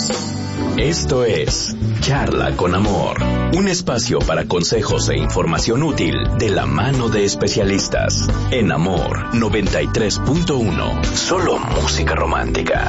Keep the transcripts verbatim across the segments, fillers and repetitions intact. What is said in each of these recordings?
Esto es Charla con Amor, un espacio para consejos e información útil de la mano de especialistas. En Amor noventa y tres punto uno, solo música romántica.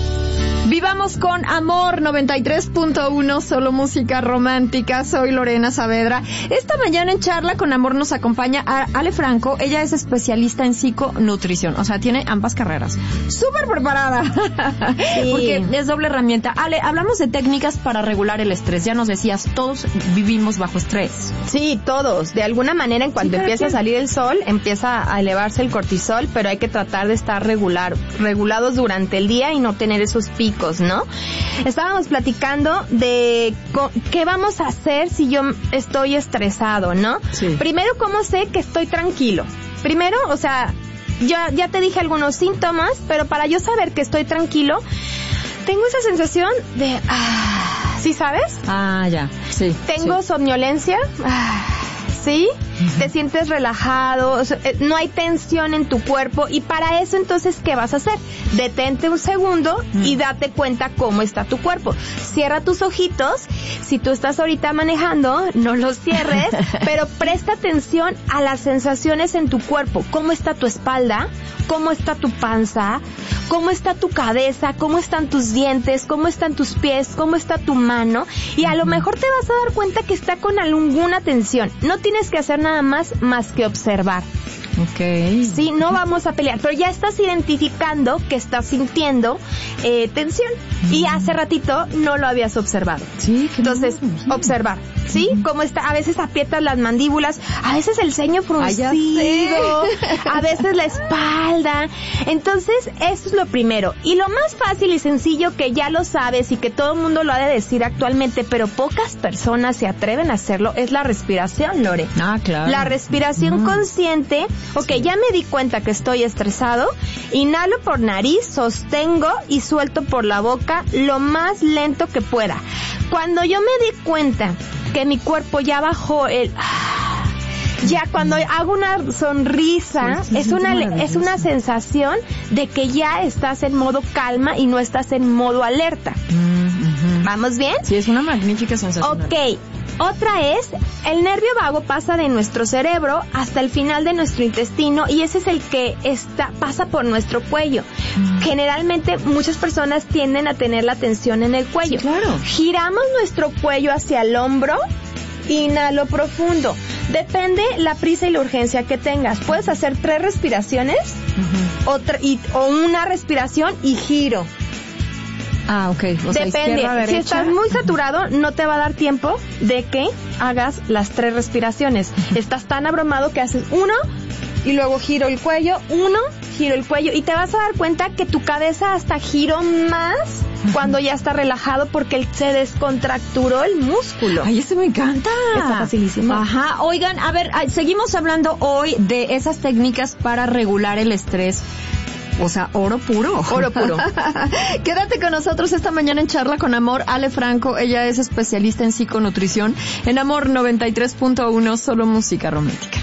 Vivamos con Amor noventa y tres punto uno, solo música romántica. Soy Lorena Saavedra. Esta mañana en Charla con Amor nos acompaña a Ale Franco. Ella es especialista en psiconutrición, o sea, tiene ambas carreras. ¡Súper preparada! Sí. Porque es doble herramienta. Ale, hablamos de técnicas para regular el estrés. Ya nos decías, todos vivimos bajo estrés. Sí, todos. De alguna manera, en cuanto sí, empieza ¿quién? a salir el sol, empieza a elevarse el cortisol, pero hay que tratar de estar regular, regulados durante el día y no tener esos picos, ¿no? Estábamos platicando de co- qué vamos a hacer si yo estoy estresado, ¿no? Sí. Primero, ¿cómo sé que estoy tranquilo? Primero, o sea, ya, ya te dije algunos síntomas, pero para yo saber que estoy tranquilo, tengo esa sensación de, ah, ¿sí sabes? Ah, ya, sí. Tengo sí. somnolencia, ah, ¿sí? Uh-huh. Te sientes relajado, o sea, no hay tensión en tu cuerpo, y para eso entonces, ¿qué vas a hacer? Detente un segundo uh-huh. y date cuenta cómo está tu cuerpo. Cierra tus ojitos, si tú estás ahorita manejando, no los cierres, pero presta atención a las sensaciones en tu cuerpo. ¿Cómo está tu espalda? ¿Cómo está tu panza? ¿Cómo está tu cabeza? ¿Cómo están tus dientes? ¿Cómo están tus pies? ¿Cómo está tu mano? Y a lo mejor te vas a dar cuenta que está con alguna tensión. No tienes que hacer nada más más que observar. Okay. Sí, no vamos a pelear, pero ya estás identificando que estás sintiendo eh, tensión mm. y hace ratito no lo habías observado. Sí, entonces no, observar, ¿sí? Mm. Cómo está, a veces aprietas las mandíbulas, a veces el ceño fruncido, a veces la espalda. Entonces, eso es lo primero. Y lo más fácil y sencillo, que ya lo sabes y que todo el mundo lo ha de decir actualmente, pero pocas personas se atreven a hacerlo, es la respiración, Lore. Ah, claro. La respiración mm. consciente. Ok, sí. Ya me di cuenta que estoy estresado. Inhalo por nariz, sostengo y suelto por la boca lo más lento que pueda. Cuando yo me di cuenta que mi cuerpo ya bajó el... Ya cuando hago una sonrisa, sí, sí, es una es una sensación de que ya estás en modo calma y no estás en modo alerta. Mm-hmm. ¿Vamos bien? Sí, es una magnífica sensación. Ok. Otra es, el nervio vago pasa de nuestro cerebro hasta el final de nuestro intestino, y ese es el que está pasa por nuestro cuello. Mm. Generalmente muchas personas tienden a tener la tensión en el cuello. Sí, claro. Giramos nuestro cuello hacia el hombro, inhalo profundo. Depende la prisa y la urgencia que tengas. Puedes hacer tres respiraciones uh-huh. otra, y, o una respiración y giro. Ah, ok. O sea, depende. Izquierda, si estás muy saturado, no te va a dar tiempo de que hagas las tres respiraciones. Estás tan abrumado que haces uno y luego giro el cuello, uno, giro el cuello, y te vas a dar cuenta que tu cabeza hasta giró más cuando ya está relajado, porque se descontracturó el músculo. Ay, ese me encanta. Está facilísimo. Ajá. Oigan, a ver, seguimos hablando hoy de esas técnicas para regular el estrés. O sea, oro puro. Oro puro. Quédate con nosotros esta mañana en Charla con Amor. Ale Franco, ella es especialista en psiconutrición. En Amor noventa y tres punto uno, solo música romántica.